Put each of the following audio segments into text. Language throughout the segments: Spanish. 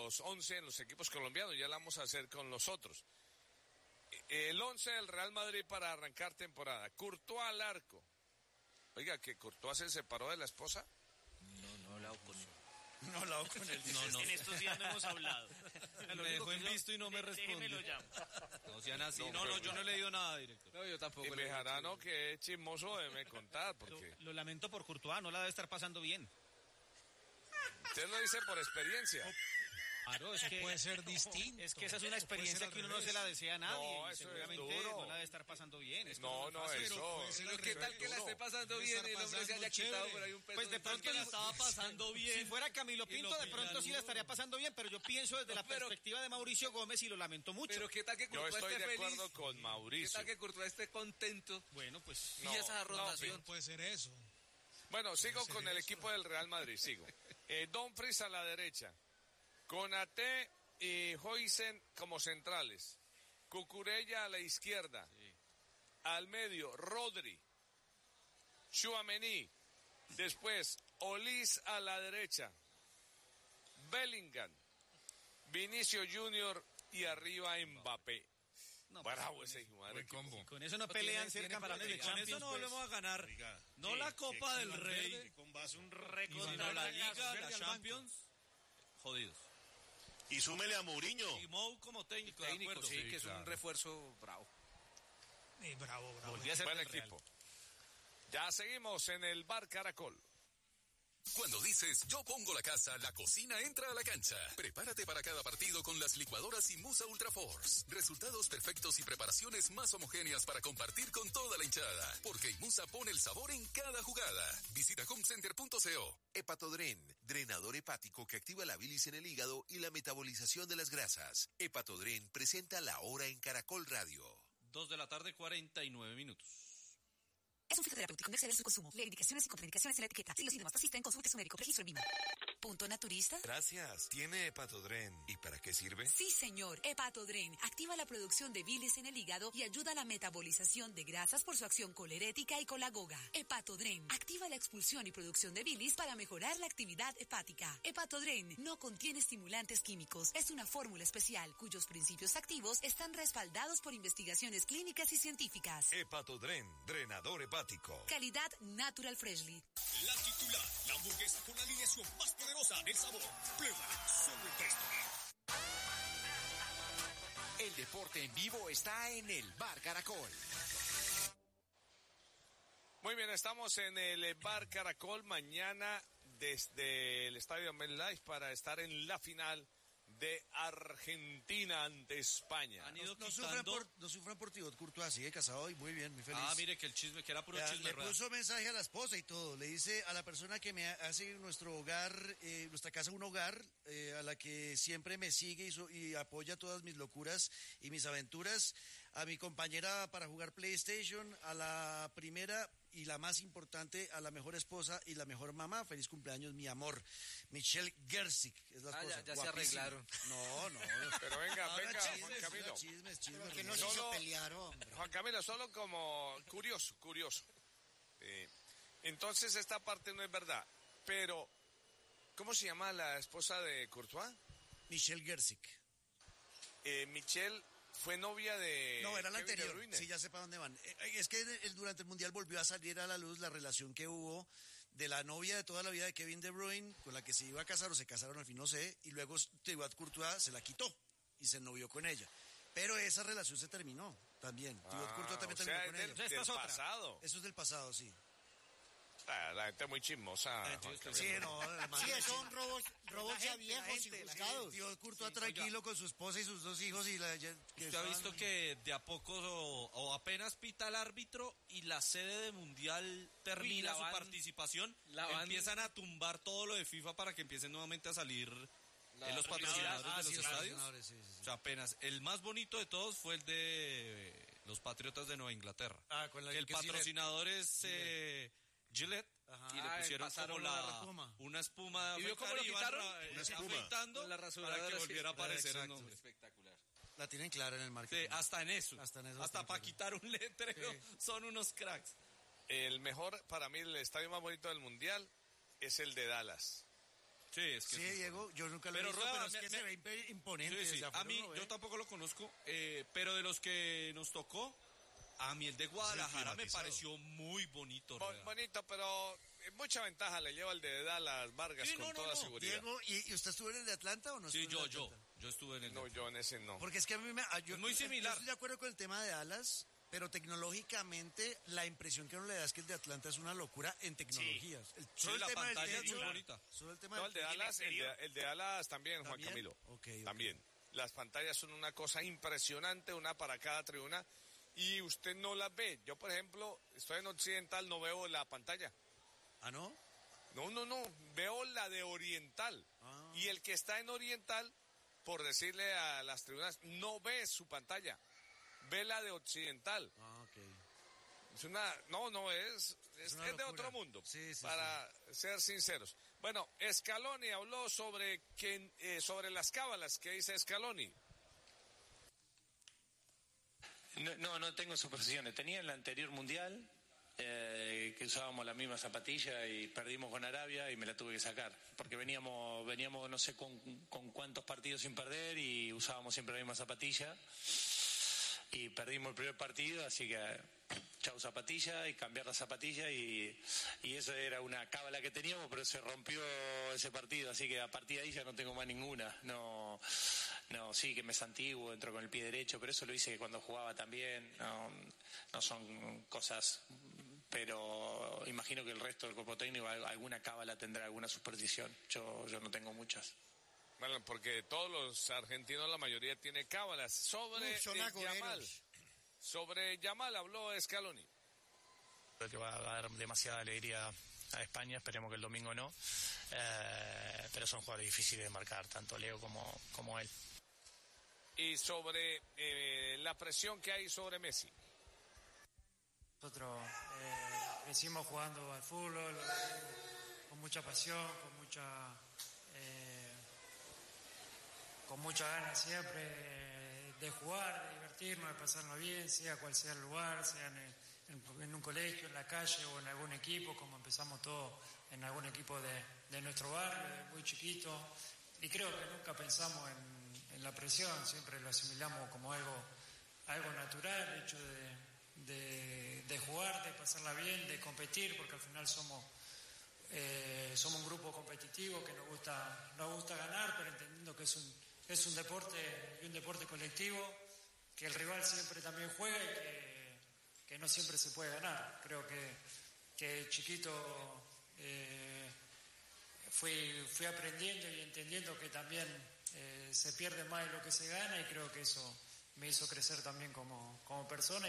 los 11 en los equipos colombianos, ya la vamos a hacer con los otros. El 11 del Real Madrid para arrancar temporada. Courtois al arco. Oiga, ¿que Courtois se separó de la esposa? No, la oposición. No la hago con él. No. En estos días no hemos hablado. Me dejó en visto y no me respondió. Déjeme lo llamo. No sean así. No, Yo no he leído nada, director. No, yo tampoco. Y Bejarano, que es chismoso, debe contar, porque Lo lamento por Courtois, no la debe estar pasando bien. usted lo dice por experiencia. Claro, es que puede ser distinto. Es que esa es una experiencia que uno no se la desea a nadie. No, y eso es seguramente duro. no la debe estar pasando bien. Es No, eso. Pero ¿qué tal que la esté pasando bien y el hombre se haya quitado por ahí un peso? Pues de pronto la estaba pasando bien. Si fuera Camilo Y lo Pinto, de pronto pillaron. sí la estaría pasando bien, pero yo pienso desde la perspectiva de Mauricio Gómez y lo lamento mucho. Pero ¿qué tal que Yo Courtois estoy esté de feliz? acuerdo con ¿Qué Mauricio. tal que Courtois esté contento? Bueno, pues Y esa rotación. Puede ser eso. Bueno, sigo con el equipo del Real Madrid, sigo. Dumfries a la derecha, Konaté y Huijsen como centrales, Cucurella a la izquierda, al medio Rodri, Tchouaméni, después Olise a la derecha, Bellingham, Vinicius Junior y arriba Mbappé. no, Bravo pues, ese hijo, madre. Buen combo. con eso no pelean tiene ser campeones de para Con Champions. eso no volvemos a ganar. Oiga, No la Copa del Rey, con base un sino la Liga, la Champions. Jodidos. Y súmele a Mourinho. Y Mou como técnico, de acuerdo. Sí, que es un refuerzo bravo. Bravo. Volví a ser Buen del Real. equipo. Ya seguimos en el Bar Caracol. Cuando dices yo pongo la casa, la cocina entra a la cancha. Prepárate para cada partido con las licuadoras Imusa Ultra Force. Resultados perfectos y preparaciones más homogéneas para compartir con toda la hinchada. Porque Imusa pone el sabor en cada jugada. Visita homecenter.co. Hepatodren, drenador hepático que activa la bilis en el hígado y la metabolización de las grasas. Hepatodren presenta La Hora en Caracol Radio. 2:49 p.m. Es un fitoterapéutico, no exceder su consumo. Lee indicaciones y contraindicaciones en la etiqueta. Si los síntomas persisten, consulte a su médico. Registro en Lima. ¿Punto naturista? Gracias. ¿Tiene Hepatodren? ¿Y para qué sirve? Sí, señor. Hepatodren activa la producción de bilis en el hígado y ayuda a la metabolización de grasas por su acción colerética y colagoga. Hepatodren activa la expulsión y producción de bilis para mejorar la actividad hepática. Hepatodren no contiene estimulantes químicos. Es una fórmula especial cuyos principios activos están respaldados por investigaciones clínicas y científicas. Hepatodren, drenador hepático. Calidad Natural Freshly. La titular, la hamburguesa con la alineación más poderosa del sabor. Prueba solo en Presto. El deporte en vivo está en el Bar Caracol. Muy bien, estamos en el Bar Caracol mañana desde el Estadio MetLife para estar en la final de Argentina ante España. Han ido No sufran por Thibaut Courtois, sigue casado y muy bien, muy feliz. Mire que el chisme, que era puro Ya, chisme. le rueda. puso mensaje a la esposa y todo. Le dice a la persona que me hace nuestro hogar, nuestra casa un hogar, a la que siempre me sigue y apoya todas mis locuras y mis aventuras, a mi compañera para jugar PlayStation, a la primera y la más importante, a la mejor esposa y la mejor mamá. Feliz cumpleaños, mi amor. Michelle Gersick es la esposa. Ya se arreglaron. No. Pero venga, Ahora Juan Camilo. Chismes. Que no se hizo pelear, hombre. Juan Camilo, solo como curioso. Entonces esta parte no es verdad. Pero, ¿cómo se llama la esposa de Courtois? Michelle Gersick. Michelle fue novia de... No, era la Kevin De anterior. Bruyne. Sí, ya sé para dónde van. Es que durante el Mundial volvió a salir a la luz la relación que hubo de la novia de toda la vida de Kevin De Bruyne, con la que se iba a casar o se casaron al fin, no sé, y luego Thibaut Courtois se la quitó y se novió con ella. Pero esa relación se terminó también. Thibaut Courtois también terminó con ella. Del pasado. Eso es del pasado, sí. La gente muy chismosa. Sí, no, Sí, son robos ya viejos y juzgados. Thibaut Courtois tranquilo con su esposa y sus dos hijos y ¿Usted ha visto que de a poco o apenas pita el árbitro y la sede de Mundial termina su participación? Empiezan a tumbar todo lo de FIFA para que empiecen nuevamente a salir los patrocinadores de los estadios. Sí. O sea, apenas el más bonito de todos fue el de los Patriotas de Nueva Inglaterra. Con la que el que patrocinador es Gillette. Y le pusieron como una espuma. ¿Y vio cómo lo quitaron? Una espuma. Para que volviera a aparecer el nombre. Espectacular. La tienen clara en el marketing. Sí, hasta en eso. Hasta para quitar un letrero. Son unos cracks. El mejor, para mí, el estadio más bonito del Mundial es el de Dallas. Sí, es que sí, Diego, yo nunca lo he visto, pero es que se ve imponente. Sí. A mí, yo tampoco lo conozco, pero de los que nos tocó, a mí el de Guadalajara me pareció muy bonito. Bonito, pero mucha ventaja le lleva el de Dallas Vargas con toda seguridad. Diego, ¿y usted estuvo en el de Atlanta o no? Sí, yo estuve en el de Atlanta. No, yo en ese no. Porque es que a mí es muy similar. Yo estoy de acuerdo con el tema de Dallas, pero tecnológicamente la impresión que uno le da es que el de Atlanta es una locura en tecnologías. Sí, la pantalla es muy bonita. Solo el tema el de Dallas también, Juan Camilo. Okay. También. Las pantallas son una cosa impresionante, una para cada tribuna, y usted no las ve. Yo, por ejemplo, estoy en Occidental, no veo la pantalla. ¿Ah, no? No, veo la de Oriental. Y el que está en Oriental, por decirle a las tribunas, no ve su pantalla. Ve la de Occidental. Ok. Es es de otro mundo, para ser sinceros. Bueno, Scaloni habló sobre las cábalas que dice Scaloni. No tengo supersticiones. Tenía en el anterior mundial que usábamos la misma zapatilla y perdimos con Arabia y me la tuve que sacar. Porque veníamos no sé con cuántos partidos sin perder y usábamos siempre la misma zapatilla. Y perdimos el primer partido, así que chau zapatilla y cambiar la zapatilla y eso era una cábala que teníamos, pero se rompió ese partido, así que a partir de ahí ya no tengo más ninguna. No, sí que me santiguo, entro con el pie derecho, pero eso lo hice cuando jugaba también. No son cosas, pero imagino que el resto del cuerpo técnico alguna cábala tendrá, alguna superstición. Yo no tengo muchas. Bueno, porque todos los argentinos, la mayoría tiene cábalas. Sobre Yamal habló Scaloni. Creo que va a dar demasiada alegría a España, esperemos que el domingo no. Pero son jugadores difíciles de marcar, tanto Leo como él. Y sobre la presión que hay sobre Messi. Nosotros crecimos jugando al fútbol con mucha pasión, con mucha ganas siempre de jugar, de divertirnos, de pasarnos bien, sea cual sea el lugar, sea en un colegio, en la calle o en algún equipo, como empezamos todos en algún equipo de nuestro barrio, de muy chiquito. Y creo que nunca pensamos en la presión, siempre lo asimilamos como algo natural, el hecho de jugar, de pasarla bien, de competir, porque al final somos un grupo competitivo que nos gusta ganar, pero entendiendo que es un deporte colectivo, que el rival siempre también juega y que no siempre se puede ganar. Creo que chiquito fui aprendiendo y entendiendo que también se pierde más de lo que se gana, y creo que eso me hizo crecer también como persona.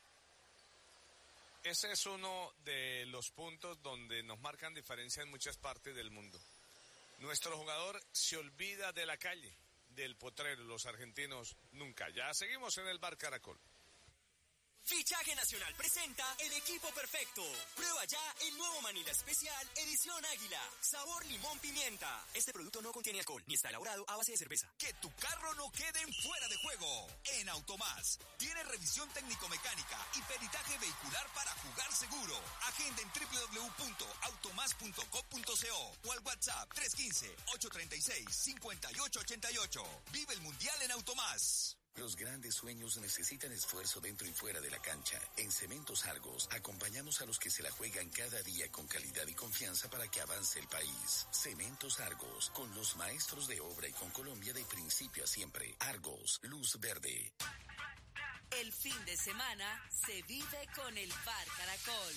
Ese es uno de los puntos donde nos marcan diferencia en muchas partes del mundo. Nuestro jugador se olvida de la calle, del potrero, los argentinos nunca. Ya seguimos en el Bar Caracol. Fichaje Nacional presenta el equipo perfecto. Prueba ya el nuevo Manila Especial Edición Águila. Sabor limón pimienta. Este producto no contiene alcohol ni está elaborado a base de cerveza. Que tu carro no quede en fuera de juego. En Automás tiene revisión técnico-mecánica y peritaje vehicular para jugar seguro. Agenda en www.automas.com.co o al WhatsApp 315-836-5888. Vive el Mundial en Automás. Los grandes sueños necesitan esfuerzo dentro y fuera de la cancha. En Cementos Argos acompañamos a los que se la juegan cada día con calidad y confianza para que avance el país. Cementos Argos, con los maestros de obra y con Colombia de principio a siempre. Argos, luz verde. El fin de semana se vive con el Bar Caracol.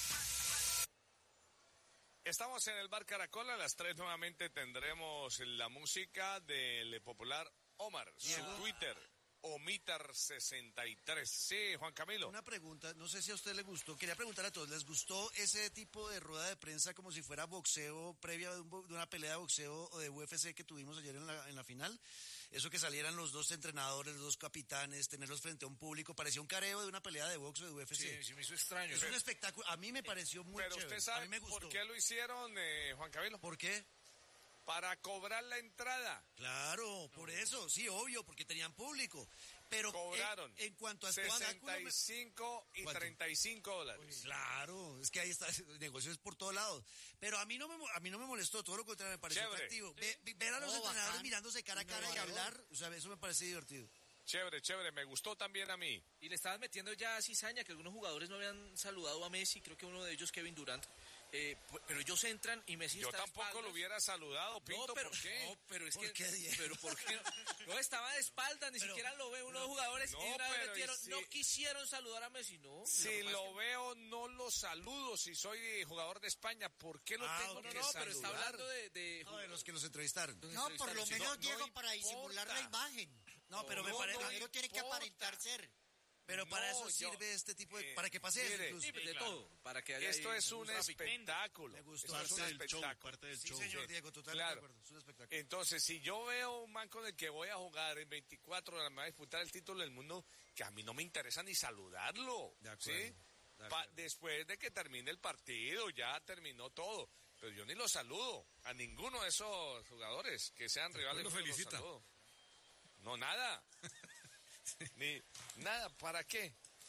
Estamos en el Bar Caracol. A las 3 nuevamente tendremos la música del popular Omar, su Twitter. Omitar63. Sí, Juan Camilo. Una pregunta, no sé si a usted le gustó, quería preguntar a todos, ¿les gustó ese tipo de rueda de prensa como si fuera boxeo, previa de una pelea de boxeo o de UFC que tuvimos ayer en la final? Eso que salieran los dos entrenadores, los dos capitanes, tenerlos frente a un público, parecía un careo de una pelea de boxeo de UFC. Sí, me hizo extraño. Es un espectáculo, a mí me pareció muy chévere. Pero usted sabe a mí me gustó. ¿Por qué lo hicieron, Juan Camilo? ¿Por qué? Para cobrar la entrada. Claro, por eso. eso, sí, obvio, porque tenían público. Pero cobraron en cuanto a 65 y ¿cuánto? $35. Pues claro, es que ahí está, el negocio es por todos lados. Pero a mí no me molestó, todo lo contrario, me pareció atractivo. Ver a los entrenadores bacán. mirándose cara a cara y hablar, o sea, eso me parece divertido. Chévere, me gustó también a mí. Y le estaban metiendo ya cizaña, que algunos jugadores no habían saludado a Messi, creo que uno de ellos, Kevin Durant. Pero ellos entran y Messi Yo está tampoco de espaldas. lo hubiera saludado, Pinto, ¿por qué? No, pero es ¿Por qué, Diego? pero ¿por qué? No, estaba de espaldas, ni siquiera lo ve uno de los jugadores. No, y una vez pero metieron, si- no quisieron saludar a Messi, no. Si lo veo, no lo saludo. Si soy jugador de España, ¿por qué lo tengo que saludar? Pero está hablando de de los que los entrevistaron. No, por lo menos, Diego, para importa. disimular la imagen. No, pero me parece... Primero tiene que aparentar ser. Pero para No, eso sirve este tipo de... para que pase mire, incluso. Sí, de todo, para que haya Esto ahí es un espectáculo. Me gustó. Esto es un Parte del show, espectáculo. parte del Sí, show. señor Diego, totalmente Claro. de acuerdo. Es un espectáculo. Entonces, si yo veo un man con el que voy a jugar en 24 horas, me va a disputar el título del mundo, que a mí no me interesa ni saludarlo. De acuerdo, ¿sí? Después de que termine el partido, ya terminó todo. Pero yo ni lo saludo a ninguno de esos jugadores que sean rivales. lo yo no los felicita. saludo. No, nada. Ni nada, ¿para qué?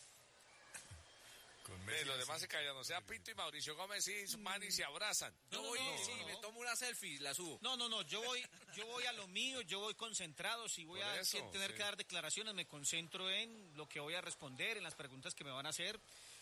Los demás se callan, o sea, Pinto y Mauricio Gómez y su man y se abrazan. Yo voy, me tomo una selfie, la subo. No, yo voy a lo mío, yo voy concentrado, si voy Por a eso, tener sí. que dar declaraciones, me concentro en lo que voy a responder, en las preguntas que me van a hacer.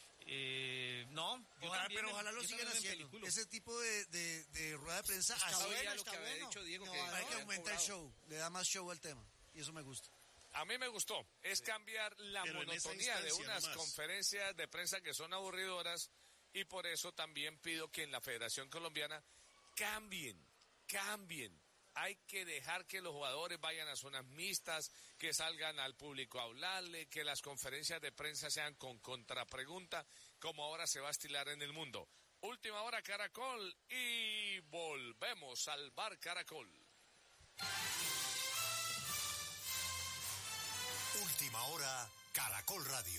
Ojalá lo sigan haciendo. Ese tipo de rueda de prensa Está así bueno, lo que había dicho Diego, que para que habían aumenta el cobrado. show, le da más show al tema. Y eso me gusta. A mí me gustó, es cambiar la Pero en esa monotonía de instancia unas nomás. conferencias de prensa que son aburridoras y por eso también pido que en la Federación Colombiana cambien. Hay que dejar que los jugadores vayan a zonas mixtas, que salgan al público a hablarle, que las conferencias de prensa sean con contrapregunta, como ahora se va a estilar en el mundo. Última hora Caracol y volvemos al Bar Caracol. Última hora, Caracol Radio.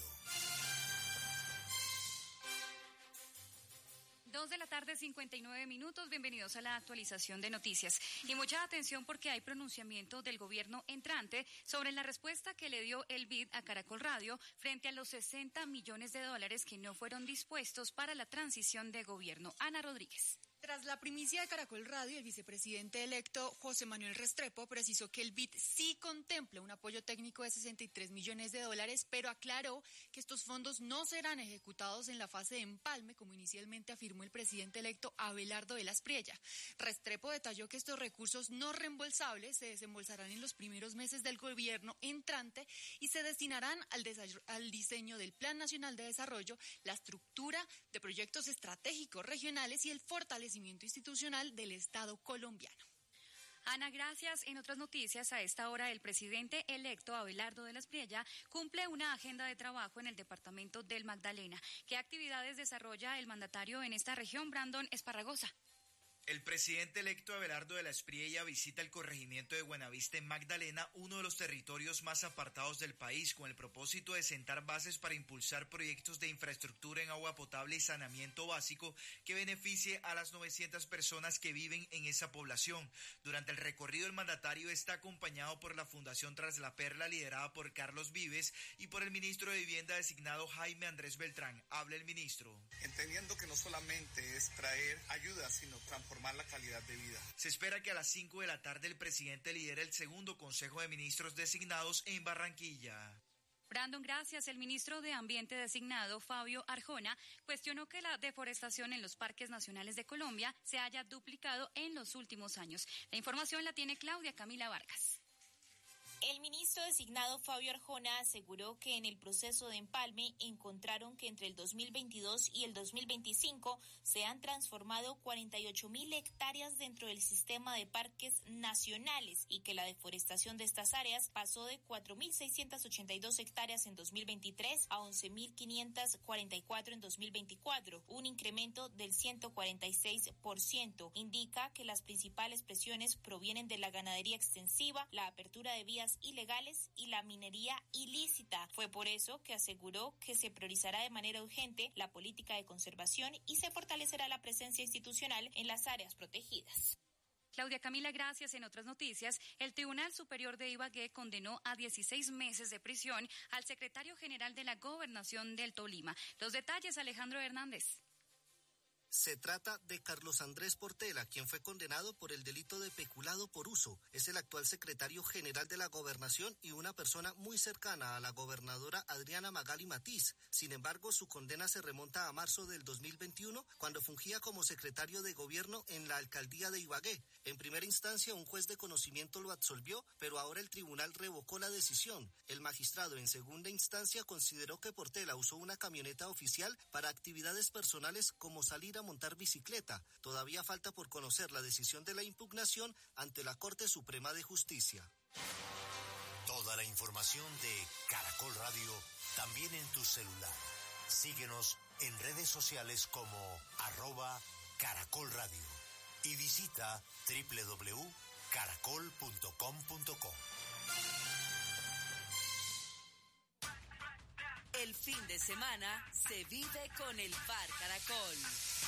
2:59 p.m. Bienvenidos a la actualización de noticias. Y mucha atención porque hay pronunciamiento del gobierno entrante sobre la respuesta que le dio el BID a Caracol Radio frente a los $60 millones que no fueron dispuestos para la transición de gobierno. Ana Rodríguez. Tras la primicia de Caracol Radio, el vicepresidente electo José Manuel Restrepo precisó que el BID sí contempla un apoyo técnico de $63 millones, pero aclaró que estos fondos no serán ejecutados en la fase de empalme, como inicialmente afirmó el presidente electo Abelardo de la Espriella. Restrepo detalló que estos recursos no reembolsables se desembolsarán en los primeros meses del gobierno entrante y se destinarán al diseño del Plan Nacional de Desarrollo, la estructura de proyectos estratégicos regionales y el fortalecimiento institucional del Estado colombiano. Ana, gracias. En otras noticias, a esta hora el presidente electo Abelardo de la Espriella cumple una agenda de trabajo en el departamento del Magdalena. ¿Qué actividades desarrolla el mandatario en esta región? Brandon Esparragosa. El presidente electo Abelardo de la Espriella visita el corregimiento de Buenavista en Magdalena, uno de los territorios más apartados del país, con el propósito de sentar bases para impulsar proyectos de infraestructura en agua potable y saneamiento básico que beneficie a las 900 personas que viven en esa población. Durante el recorrido, el mandatario está acompañado por la Fundación Tras la Perla, liderada por Carlos Vives, y por el ministro de Vivienda designado Jaime Andrés Beltrán. Habla el ministro. Entendiendo que no solamente es traer ayuda, sino transformar la calidad de vida. Se espera que a las 5 de la tarde el presidente lidere el segundo Consejo de Ministros designados en Barranquilla. Brandon, gracias. El ministro de Ambiente designado, Fabio Arjona, cuestionó que la deforestación en los parques nacionales de Colombia se haya duplicado en los últimos años. La información la tiene Claudia Camila Vargas. El ministro designado Fabio Arjona aseguró que en el proceso de empalme encontraron que entre el 2022 y el 2025 se han transformado 48.000 hectáreas dentro del sistema de parques nacionales y que la deforestación de estas áreas pasó de 4.682 hectáreas en 2023 a 11.544 en 2024, un incremento del 146%. Indica que las principales presiones provienen de la ganadería extensiva, la apertura de vías ilegales y la minería ilícita. Fue por eso que aseguró que se priorizará de manera urgente la política de conservación y se fortalecerá la presencia institucional en las áreas protegidas. Claudia Camila, gracias. En otras noticias, el Tribunal Superior de Ibagué condenó a 16 meses de prisión al secretario general de la Gobernación del Tolima. Los detalles, Alejandro Hernández. Se trata de Carlos Andrés Portela, quien fue condenado por el delito de peculado por uso. Es el actual secretario general de la Gobernación y una persona muy cercana a la gobernadora Adriana Magali Matiz. Sin embargo, su condena se remonta a marzo del 2021, cuando fungía como secretario de gobierno en la alcaldía de Ibagué. En primera instancia, un juez de conocimiento lo absolvió, pero ahora el tribunal revocó la decisión. El magistrado en segunda instancia consideró que Portela usó una camioneta oficial para actividades personales como salir a montar bicicleta. Todavía falta por conocer la decisión de la impugnación ante la Corte Suprema de Justicia. Toda la información de Caracol Radio también en tu celular. Síguenos en redes sociales como @Caracol Radio y visita www.caracol.com.co. El fin de semana se vive con el Bar Caracol.